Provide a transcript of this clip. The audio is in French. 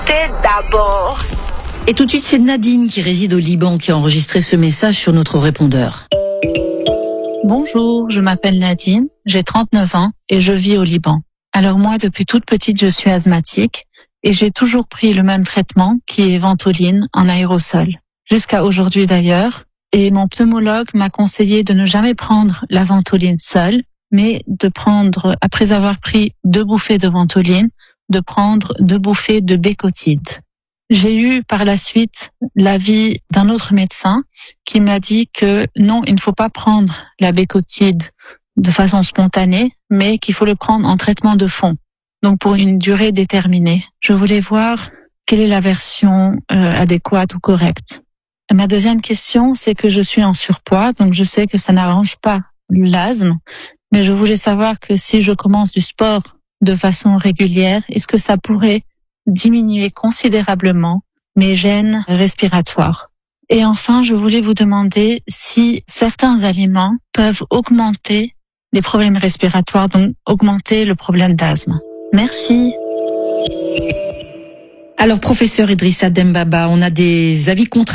santé d'abord. Et tout de suite, c'est Nadine qui réside au Liban qui a enregistré ce message sur notre répondeur. Bonjour, je m'appelle Nadine, j'ai 39 ans et je vis au Liban. Alors moi, depuis toute petite, je suis asthmatique et j'ai toujours pris le même traitement qui est Ventoline en aérosol. Jusqu'à aujourd'hui d'ailleurs. Et mon pneumologue m'a conseillé de ne jamais prendre la Ventoline seule, mais de prendre, après avoir pris 2 bouffées de Ventoline, de prendre 2 bouffées de Bécotide. J'ai eu par la suite l'avis d'un autre médecin qui m'a dit que non, il ne faut pas prendre la Bécotide de façon spontanée, mais qu'il faut le prendre en traitement de fond, donc pour une durée déterminée. Je voulais voir quelle est la version adéquate ou correcte. Ma deuxième question, c'est que je suis en surpoids, donc je sais que ça n'arrange pas l'asthme, mais je voulais savoir que si je commence du sport de façon régulière, est-ce que ça pourrait diminuer considérablement mes gènes respiratoires? Et enfin, je voulais vous demander si certains aliments peuvent augmenter les problèmes respiratoires, donc augmenter le problème d'asthme. Merci. Alors, professeur Idrissa Dembaba, on a des avis contraires